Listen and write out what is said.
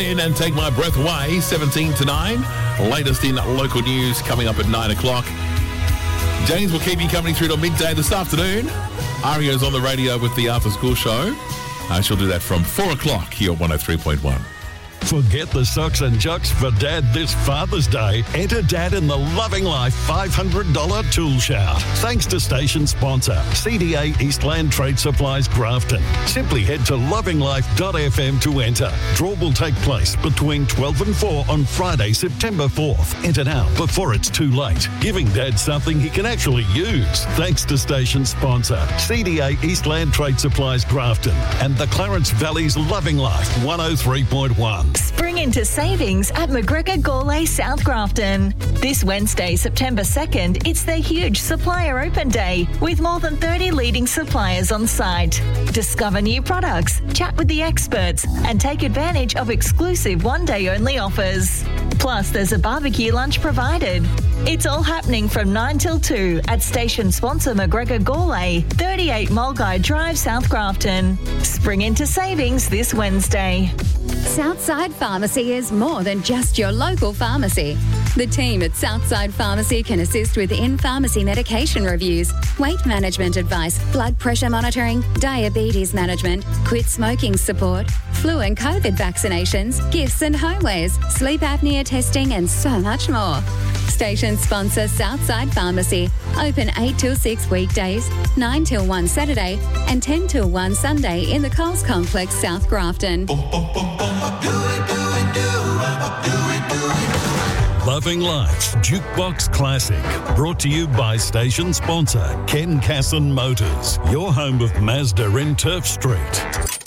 In and take my breath away, 17 to 9. Latest in local news coming up at 9 o'clock. James will keep you company through till midday this afternoon. Ario's on the radio with the After School Show. She'll do that from 4 o'clock here at 103.1. Forget the socks and jocks for Dad this Father's Day. Enter Dad in the Loving Life $500 tool shout. Thanks to station sponsor, CDA Eastland Trade Supplies Grafton. Simply head to lovinglife.fm to enter. Draw will take place between 12 and 4 on Friday, September 4th. Enter now before it's too late. Giving Dad something he can actually use. Thanks to station sponsor, CDA Eastland Trade Supplies Grafton and the Clarence Valley's Loving Life 103.1. Spring into savings at McGregor Gourlay South Grafton. This Wednesday, September 2nd, it's their huge Supplier Open Day with more than 30 leading suppliers on site. Discover new products, chat with the experts and take advantage of exclusive one-day only offers. Plus, there's a barbecue lunch provided. It's all happening from 9 till 2 at station sponsor McGregor Gourlay, 38 Mulgai Drive, South Grafton. Spring into savings this Wednesday. Southside Pharmacy is more than just your local pharmacy. The team at Southside Pharmacy can assist with in-pharmacy medication reviews, weight management advice, blood pressure monitoring, diabetes management, quit smoking support, flu and COVID vaccinations, gifts and homewares, sleep apnea testing and so much more. Station sponsor Southside Pharmacy. Open 8 till 6 weekdays, 9 till 1 Saturday and 10 till 1 Sunday in the Coles Complex, South Grafton. Loving Life's Jukebox Classic, brought to you by station sponsor Ken Casson Motors, your home of Mazda in Turf Street.